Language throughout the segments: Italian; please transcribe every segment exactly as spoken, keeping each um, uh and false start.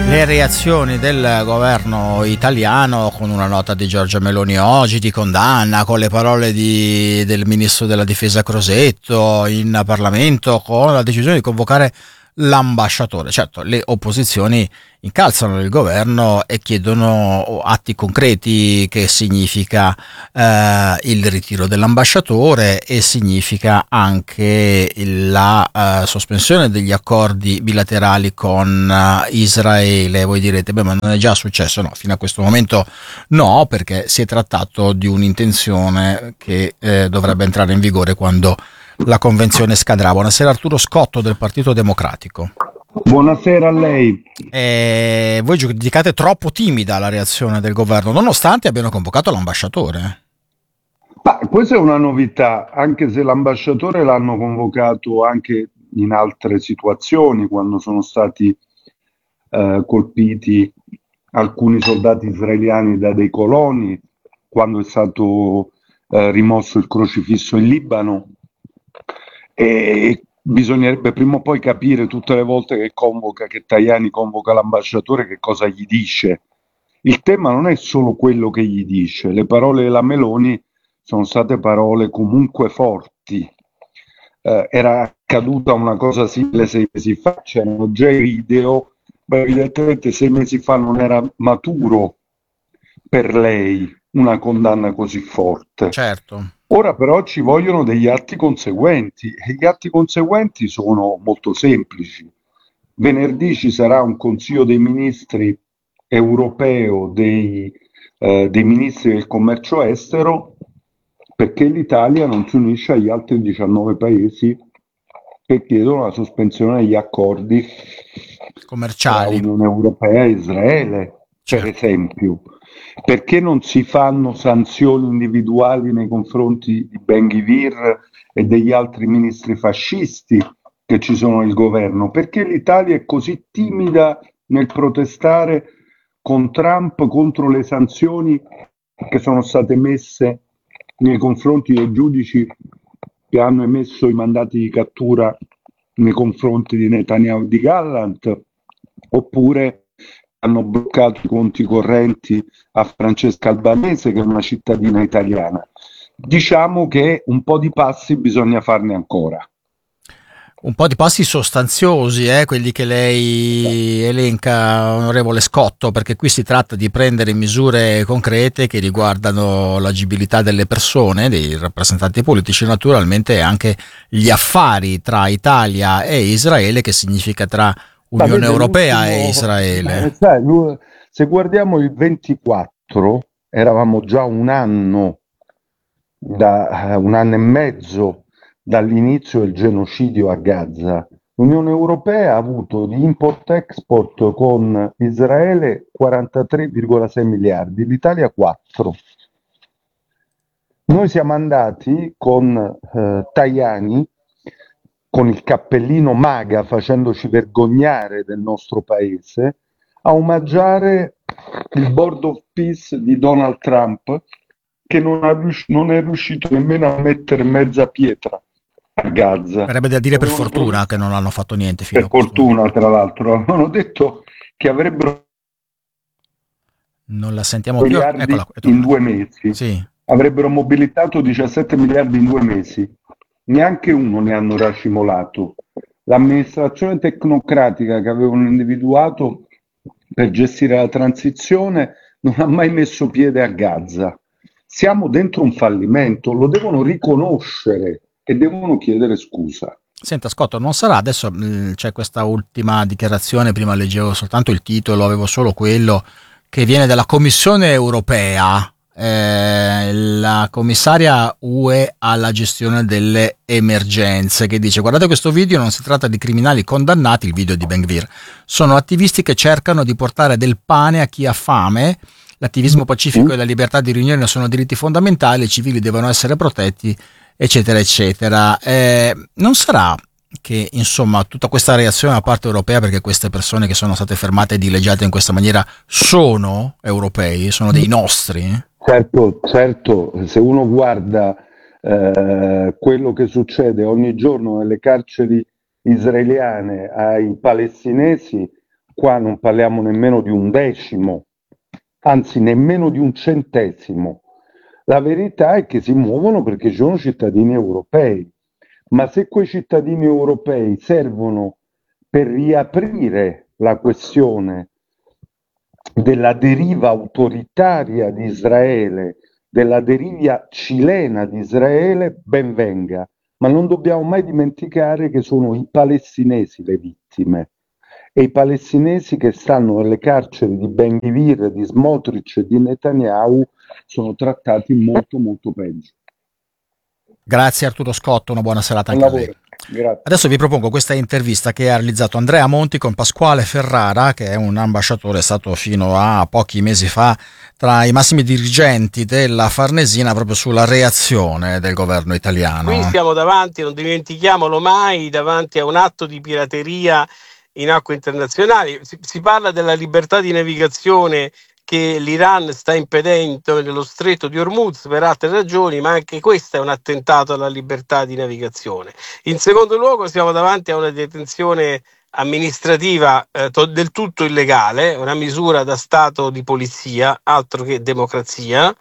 Le reazioni del governo italiano con una nota di Giorgia Meloni oggi di condanna, con le parole di, del ministro della difesa Crosetto in Parlamento, con la decisione di convocare l'ambasciatore. Certo, le opposizioni incalzano il governo e chiedono atti concreti, che significa eh, il ritiro dell'ambasciatore e significa anche la eh, sospensione degli accordi bilaterali con eh, Israele. Voi direte, beh, ma non è già successo? No, fino a questo momento no, perché si è trattato di un'intenzione che eh, dovrebbe entrare in vigore quando la convenzione scadrà. Buonasera, Arturo Scotto del Partito Democratico. Buonasera a lei. Eh, voi giudicate troppo timida la reazione del governo, nonostante abbiano convocato l'ambasciatore. Ma questa è una novità, anche se l'ambasciatore l'hanno convocato anche in altre situazioni, quando sono stati eh, colpiti alcuni soldati israeliani da dei coloni, quando è stato eh, rimosso il crocifisso in Libano. E bisognerebbe prima o poi capire, tutte le volte che convoca, che Tajani convoca l'ambasciatore, che cosa gli dice. Il tema non è solo quello che gli dice, le parole della Meloni sono state parole comunque forti. Eh, era accaduta una cosa simile sei mesi fa, c'erano già i video, ma evidentemente sei mesi fa non era maturo per lei una condanna così forte. Certo. Ora però ci vogliono degli atti conseguenti e gli atti conseguenti sono molto semplici. Venerdì ci sarà un Consiglio dei Ministri europeo dei, eh, dei Ministri del Commercio Estero, perché l'Italia non si unisce agli altri diciannove paesi che chiedono la sospensione degli accordi commerciali tra Unione Europea e Israele, certo. per esempio. Perché non si fanno sanzioni individuali nei confronti di Ben-Gvir e degli altri ministri fascisti che ci sono nel governo? Perché l'Italia è così timida nel protestare con Trump contro le sanzioni che sono state messe nei confronti dei giudici che hanno emesso i mandati di cattura nei confronti di Netanyahu e di Gallant, oppure hanno bloccato i conti correnti a Francesca Albanese, che è una cittadina italiana. Diciamo che un po' di passi bisogna farne ancora. Un po' di passi sostanziosi, eh, quelli che lei elenca, onorevole Scotto, perché qui si tratta di prendere misure concrete che riguardano l'agibilità delle persone, dei rappresentanti politici, naturalmente, e anche gli affari tra Italia e Israele, che significa tra Unione Europea e Israele. Eh, sai, se guardiamo il ventiquattro, eravamo già un anno, da un anno e mezzo dall'inizio del genocidio a Gaza. L'Unione Europea ha avuto di import-export con Israele quarantatré virgola sei miliardi, l'Italia quattro. Noi siamo andati con eh, Tajani, con il cappellino MAGA, facendoci vergognare del nostro paese, a omaggiare il Board of Peace di Donald Trump, che non, ha, non è riuscito nemmeno a mettere mezza pietra a Gaza. Verrebbe da dire per fortuna che non hanno fatto niente fino per a questo fortuna, momento. Tra l'altro, avevano detto che avrebbero non la sentiamo più. miliardi Eccola, in due mesi. Sì. Avrebbero mobilitato diciassette miliardi in due mesi. Neanche uno ne hanno racimolato. L'amministrazione tecnocratica che avevano individuato per gestire la transizione non ha mai messo piede a Gaza. Siamo dentro un fallimento, lo devono riconoscere e devono chiedere scusa. Senta Scotto, non sarà adesso mh, c'è questa ultima dichiarazione, prima leggevo soltanto il titolo, avevo solo quello, che viene dalla Commissione Europea, eh, la commissaria U E alla gestione delle emergenze, che dice: guardate questo video, non si tratta di criminali condannati, il video di Ben-Gvir, sono attivisti che cercano di portare del pane a chi ha fame. L'attivismo pacifico e la libertà di riunione sono diritti fondamentali, i civili devono essere protetti, eccetera eccetera. Eh, non sarà che insomma tutta questa reazione da parte europea, perché queste persone che sono state fermate e dileggiate in questa maniera sono europei, sono dei nostri? Certo, certo, se uno guarda eh, quello che succede ogni giorno nelle carceri israeliane ai palestinesi, qua non parliamo nemmeno di un decimo, anzi nemmeno di un centesimo. La verità è che si muovono perché ci sono cittadini europei, ma se quei cittadini europei servono per riaprire la questione della deriva autoritaria di Israele, della deriva cilena di Israele, ben venga, ma non dobbiamo mai dimenticare che sono i palestinesi le vittime e i palestinesi che stanno nelle carceri di Ben Gvir, di Smotrich e di Netanyahu sono trattati molto molto peggio. Grazie Arturo Scotto, una buona serata Buon anche a lavoro. lei. Grazie. Adesso vi propongo questa intervista che ha realizzato Andrea Monti con Pasquale Ferrara, che è un ambasciatore, stato fino a pochi mesi fa tra i massimi dirigenti della Farnesina proprio sulla reazione del governo italiano. Qui siamo davanti, non dimentichiamolo mai, davanti a un atto di pirateria in acque internazionali. Si, si parla della libertà di navigazione che l'Iran sta impedendo nello stretto di Hormuz per altre ragioni, ma anche questo è un attentato alla libertà di navigazione. In secondo luogo siamo davanti a una detenzione amministrativa eh, to- del tutto illegale, una misura da stato di polizia, altro che democrazia.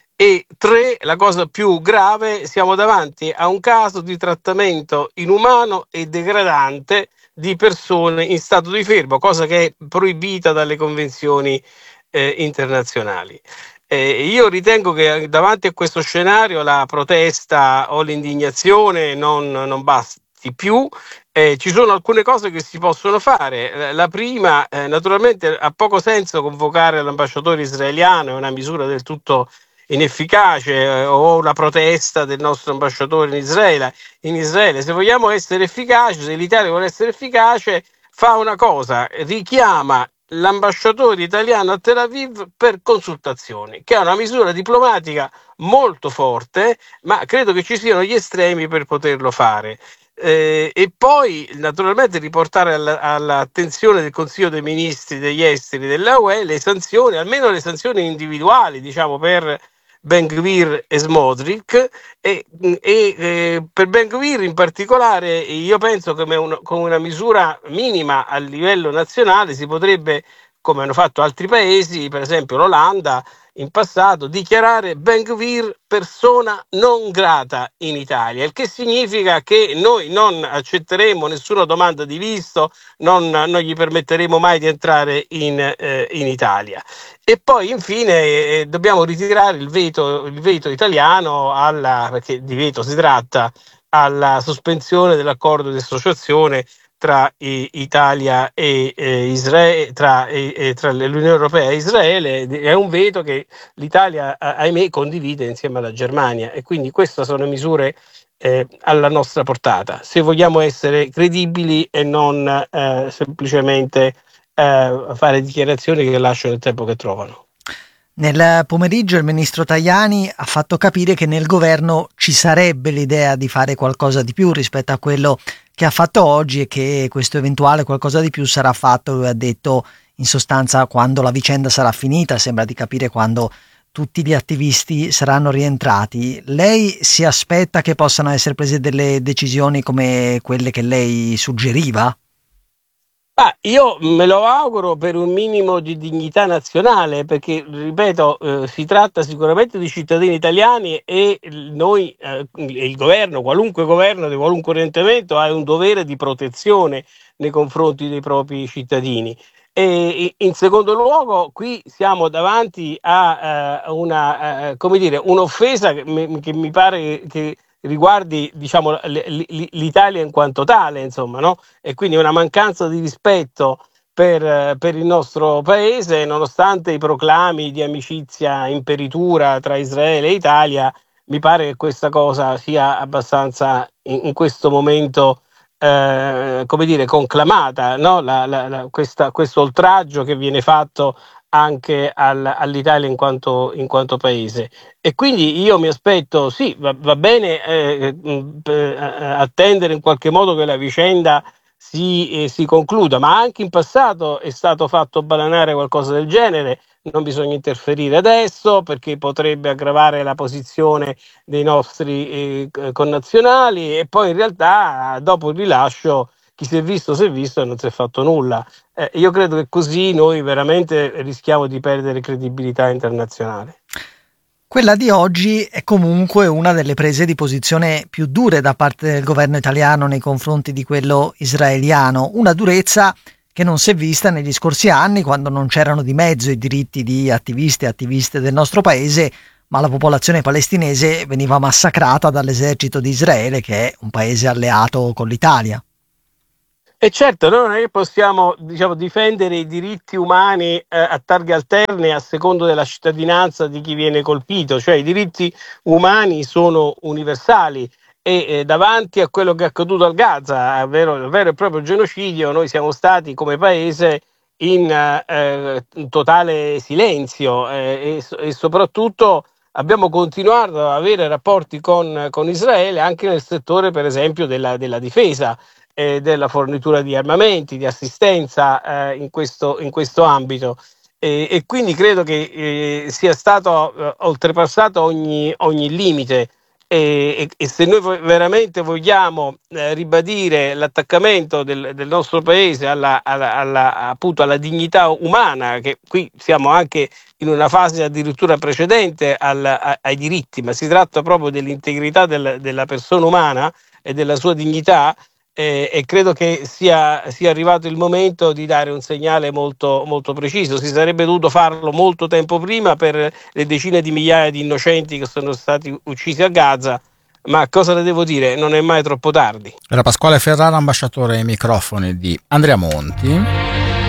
E tre, la cosa più grave, siamo davanti a un caso di trattamento inumano e degradante di persone in stato di fermo, cosa che è proibita dalle convenzioni eh, internazionali. Eh, io ritengo che davanti a questo scenario la protesta o l'indignazione non, non basti più. Eh, ci sono alcune cose che si possono fare. La prima, eh, naturalmente, ha poco senso convocare l'ambasciatore israeliano, è una misura del tutto inefficace, eh, o una protesta del nostro ambasciatore in Israele. In Israele, se vogliamo essere efficaci, se l'Italia vuole essere efficace, fa una cosa: richiama l'ambasciatore italiano a Tel Aviv per consultazioni, che è una misura diplomatica molto forte, ma credo che ci siano gli estremi per poterlo fare. Eh, e poi naturalmente riportare alla, all'attenzione del Consiglio dei Ministri degli Esteri della U E le sanzioni, almeno le sanzioni individuali, diciamo, per Ben Gvir e Smotrich, e, e eh, per Ben Gvir in particolare io penso che un, con una misura minima a livello nazionale si potrebbe, come hanno fatto altri paesi, per esempio l'Olanda in passato, dichiarare Ben Gvir persona non grata in Italia, il che significa che noi non accetteremo nessuna domanda di visto, non, non gli permetteremo mai di entrare in, eh, in Italia. E poi infine eh, dobbiamo ritirare il veto, il veto italiano, alla, perché di veto si tratta, alla sospensione dell'accordo di associazione tra i, Italia e eh, Israele, tra, e, tra l'Unione Europea e Israele. È un veto che l'Italia, ahimè, condivide insieme alla Germania, e quindi queste sono misure eh, alla nostra portata, se vogliamo essere credibili e non eh, semplicemente eh, fare dichiarazioni che lasciano il tempo che trovano. Nel pomeriggio il ministro Tajani ha fatto capire che nel governo ci sarebbe l'idea di fare qualcosa di più rispetto a quello che ha fatto oggi, e che questo eventuale qualcosa di più sarà fatto, lui ha detto, in sostanza, quando la vicenda sarà finita. Sembra di capire quando tutti gli attivisti saranno rientrati. Lei si aspetta che possano essere prese delle decisioni come quelle che lei suggeriva? Ah, io me lo auguro per un minimo di dignità nazionale, perché, ripeto, eh, si tratta sicuramente di cittadini italiani, e noi, eh, il governo, qualunque governo di qualunque orientamento, ha un dovere di protezione nei confronti dei propri cittadini. E in secondo luogo, qui siamo davanti a eh, una, eh, come dire, un'offesa che mi, che mi pare che riguardi, diciamo, l'Italia in quanto tale, insomma, no? E quindi una mancanza di rispetto per, per il nostro paese, nonostante i proclami di amicizia imperitura tra Israele e Italia. Mi pare che questa cosa sia abbastanza in, in questo momento eh, come dire, conclamata, no? la, la, la, questa, questo oltraggio che viene fatto anche al, all'Italia in quanto, in quanto paese. E quindi io mi aspetto, sì, va, va bene eh, eh, attendere in qualche modo che la vicenda si, eh, si concluda, ma anche in passato è stato fatto balanare qualcosa del genere. Non bisogna interferire adesso, perché potrebbe aggravare la posizione dei nostri eh, connazionali, e poi in realtà dopo il rilascio chi si è visto si è visto e non si è fatto nulla. Eh, io credo che così noi veramente rischiamo di perdere credibilità internazionale. Quella di oggi è comunque una delle prese di posizione più dure da parte del governo italiano nei confronti di quello israeliano, una durezza che non si è vista negli scorsi anni, quando non c'erano di mezzo i diritti di attivisti e attiviste del nostro paese, ma la popolazione palestinese veniva massacrata dall'esercito di Israele, che è un paese alleato con l'Italia. E certo, noi non è che possiamo, diciamo, difendere i diritti umani eh, a targhe alterne a secondo della cittadinanza di chi viene colpito, cioè i diritti umani sono universali e eh, davanti a quello che è accaduto al Gaza, a vero, il vero e proprio genocidio, noi siamo stati come paese in, eh, in totale silenzio eh, e, e soprattutto abbiamo continuato ad avere rapporti con, con Israele anche nel settore, per esempio, della, della difesa. Eh, della fornitura di armamenti, di assistenza eh, in, questo, in questo ambito e, e quindi credo che eh, sia stato eh, oltrepassato ogni, ogni limite e, e, e se noi veramente vogliamo eh, ribadire l'attaccamento del, del nostro paese alla, alla, alla, appunto alla dignità umana, che qui siamo anche in una fase addirittura precedente al, a, ai diritti, ma si tratta proprio dell'integrità del, della persona umana e della sua dignità. Eh, e credo che sia, sia arrivato il momento di dare un segnale molto, molto preciso. Si sarebbe dovuto farlo molto tempo prima per le decine di migliaia di innocenti che sono stati uccisi a Gaza, ma cosa le devo dire? Non è mai troppo tardi. Era Pasquale Ferrara, ambasciatore ai microfoni di Andrea Monti.